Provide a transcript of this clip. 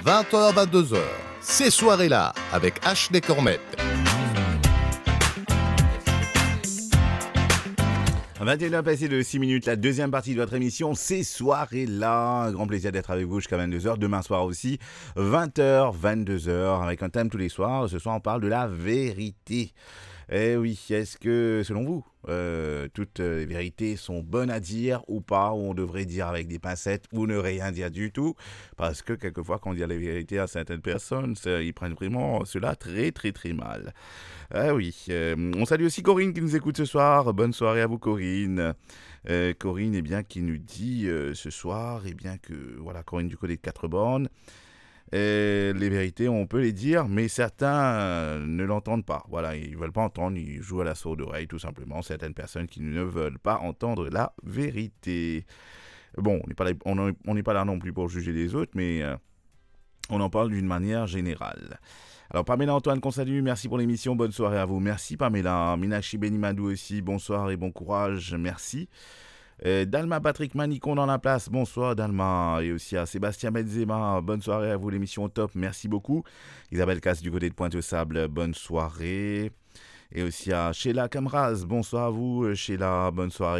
20h, 22h. Ces soirées-là, avec Ashley Cormette. 21h passé de 6 minutes, la deuxième partie de votre émission, ces soirées-là. Un grand plaisir d'être avec vous jusqu'à 22h. Demain soir aussi, 20h, 22h, avec un thème tous les soirs. Ce soir, on parle de la vérité. Eh oui, est-ce que, selon vous, toutes les vérités sont bonnes à dire ou pas, ou on devrait dire avec des pincettes ou ne rien dire du tout? Parce que quelquefois, quand on dit la vérité à certaines personnes, ils prennent vraiment cela très, très, très mal. Ah oui, on salue aussi Corinne qui nous écoute ce soir. Bonne soirée à vous, Corinne. Corinne, eh bien, qui nous dit ce soir, eh bien que, voilà, Corinne du côté de 4 bornes. Les vérités, on peut les dire, mais certains ne l'entendent pas. Voilà, ils ne veulent pas entendre, ils jouent à la sourde oreille, tout simplement. Certaines personnes qui ne veulent pas entendre la vérité. Bon, on n'est pas là non plus pour juger les autres, mais on en parle d'une manière générale. Alors, Pamela Antoine, qu'on salue, merci pour l'émission, bonne soirée à vous. Merci Pamela. Minachi Benimadou aussi, bonsoir et bon courage, merci. Dalma Patrick Manicon dans la place, bonsoir Dalma, et aussi à Sébastien Benzema, bonne soirée à vous, l'émission au top, merci beaucoup. Isabelle Casse du côté de Pointe-aux-Sables, bonne soirée. Et aussi à Sheila Camraz, bonsoir à vous Sheila, bonne soirée.